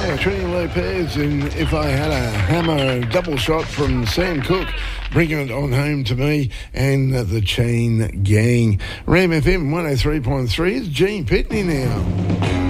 Yeah, Trini Lopez, and If I Had a Hammer, double shot from Sam Cooke, bringing it on home to me, and the Chain Gang. Ram FM 103.3 is Gene Pitney now.